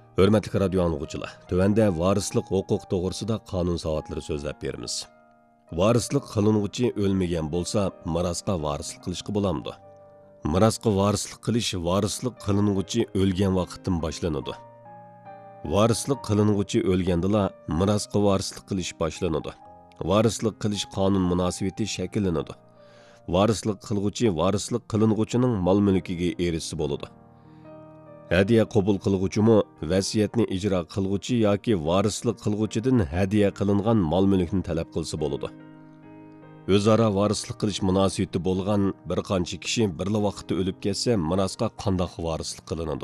Hörmətli radio anlıqçılar, tövəndə varislik hüquq toğrusida qanun savatlары sözləb berimiz. Varislik qılınğıcı ölməyən bolsa, mirasqa varislik qilishqi bolamdı. Mirasqa varislik qilish varislik qılınğıcı ölgən vaqtdan başlanıdı. Varislik qılınğıcı ölgəndila mirasqa varislik qilish başlanıdı. Varislik qilish qanun münasibati şəkillənidi. Varislik qılğıcı varislik qılınğıcının mal-mülkiga erişsi boludu. Hadiya qabul qilg'uchimi vasiyatni ijro qilg'uchi yoki varislik qilg'uchidan hadiya qilingan mol-mulkni talab qilsa bo'ladi. O'zaro varislik qilish munosabati bo'lgan bir qancha kishi birla vaqtda o'lib ketsa, mirosga qanday varislik qilinadi?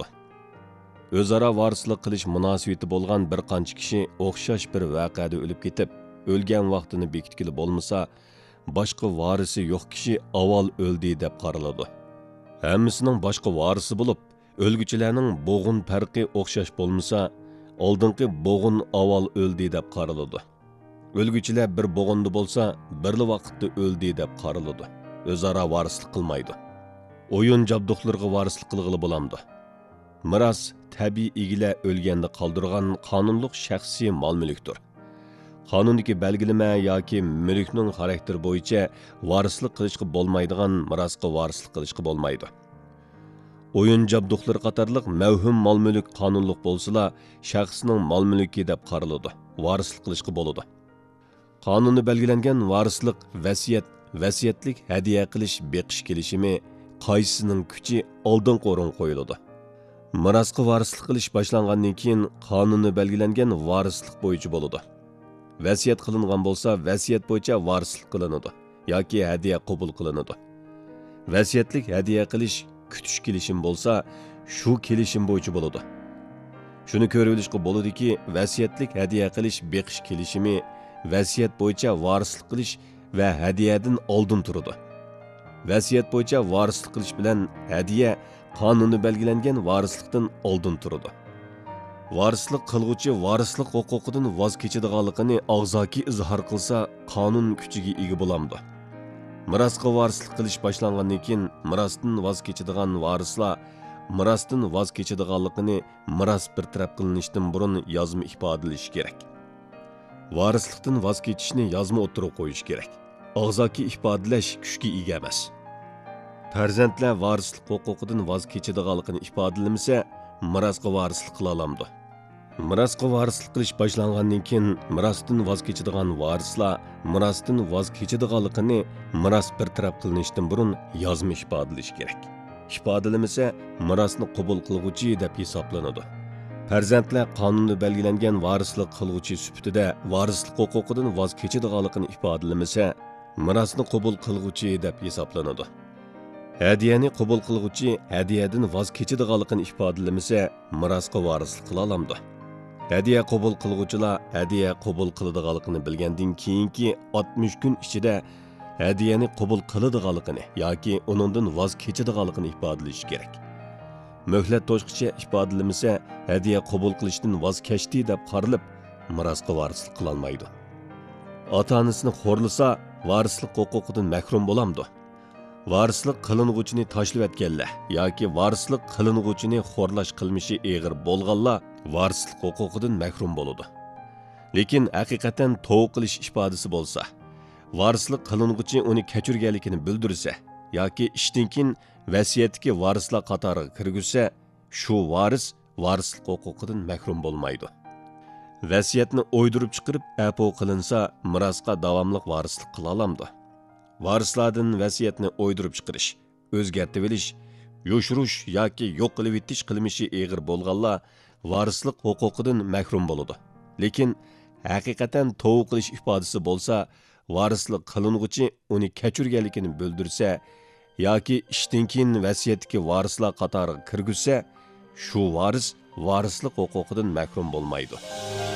O'zaro varislik qilish munosabati bo'lgan bir qancha kishi o'xshash bir voqeada o'lib ketib, o'lgan vaqtini bekitkili bo'lmasa, boshqa varisi yo'q kishi avval o'ldi deb qaraladi. Hammasining boshqa varisi bo'lib, o'lgüchilarning bo'g'in farqi o'xshash bo'lmasa, oldingi bo'g'in avval o'ldi deb qaraladi. O'lgüchilar bir bo'g'inda bo'lsa, birli vaqtda o'ldi deb qaraladi. O'zaro varislik qilmaydi. O'yin jabduqlarga varislik qilg'ili bo'lamdi. Miros tabiiy egilar o'lganda qoldirgan qonunliq shaxsiy mol-mulkdir. Qonundagi belgilama yoki mulkning xarakteri bo'yicha varislik qilishga bo'lmaydigan mirosga varislik qilishga bo'lmaydi. O'yin jabduqlar qatorliq mavhum mol-mulk qonunliq bo'lsa, shaxsning mol-mulki deb qaraladi. Varislik qilishga bo'ladi. Qonunda belgilangan varislik, vasiyatlik hadiya qilish, beqish kelishimi qaysisining kuchi oldin o'rin qo'yiladi. Mirosga varislik qilish boshlangandan keyin qonunda belgilangan varislik bo'yicha bo'ladi. Vasiyat qilingan bo'lsa, vasiyat bo'yicha varislik qilinadi yoki hadiya qabul qilinadi. Vasiyatlik hadiya qilish kütüş kelishim bo'lsa, shu kelishim bo'yicha bo'ladi. Shuni ko'rib olishga bo'ladiki, vasiyatlik hadiya qilish, beqish kelishimi vasiyat bo'yicha varislik qilish va hadiyadan oldin turadi. Vasiyat bo'yicha varislik qilish bilan hadiya qonunda belgilangan varislikdan oldin turadi. Varislik qilg'uchi varislik huquqidan voz kechadiganligini og'zaki izhor qilsa, qonun kuchiga ega bo'lamdi. Mirosga varislik qilish boshlangandan keyin mirosdan voz kechadigan varislar mirosdan voz kechadiganligini miros bir taraf qilinishdan burun yozma ifodalash kerak. Varislikdan voz kechishni yozma o'tirib qo'yish kerak. Og'zaki ifodalash kuchga ega emas. Farzandlar varislik huquqidan voz kechadiganligini ifodalamasa, mirosga varislik qila oladi. Mirosga varislik qilish boshlangandan keyin mirosdan voz kechadigan varislar mirosdan voz kechadiganligini miros bir taraf qilinishdan burun yozma ifodalash kerak. Ifodalamasa, mirosni qabul qilguvchi deb hisoblanadi. Farzandlar qonunda belgilangan varislik qilguvchi sifatida varislik huquqidan voz kechadiganligini ifodalamasa, mirosni qabul qilguvchi deb hisoblanadi. Hadiyani qabul qilguvchi hadiyadan voz kechadiganligini ifodalamasa, mirosga varislik qila oladi. Hadiya qabul qilguvchilar hadiya qabul qiladiganligini bilgandan keyingi 60 kun ichida hadiyani qabul qiladiganligini yoki uningdan voz kechadiganligini ifodalash kerak. Möhlat to'shqicha ifodalamasa, hadiya qabul qilishdan voz kechdi deb qaralib, mirosga varislik qila olmaydi. Ota-onasini xo'rlasa, varislik huquqidan mahrum bo'lamdi. Varislik qiling'uchini tashlab etganlar yoki varislik qiling'uchini xo'rlash qilmishi og'ir bo'lganlar varislik huquqidan mahrum bo'ladi. Lekin haqiqatan tavba qilish ifodasi bo'lsa, varislik qiling'uchi uni kechirganligini bildirsa yoki ishdan keyin vasiyatga varislar qatoriga kirgizsa, shu varis varislik huquqidan mahrum bo'lmaydi. Vasiyatni o'ydirib chiqarib apo qilinsa, mirosga davomli varislik qila oladi. Varislardan vasiyatni o'ydirib chiqarish, o'zgartirib olish, yo'shirish yoki yo'q qilib etish qilmishi og'ir bo'lganlar varislik huquqidan mahrum bo'ladi. Lekin haqiqatan tavba qilish ifodasi bo'lsa, varislik qiling'uchi uni kechirganligini bildirsa yoki ishdan keyin vasiyatga varislar qatoriga kirgizsa, shu varis varislik huquqidan mahrum bo'lmaydi.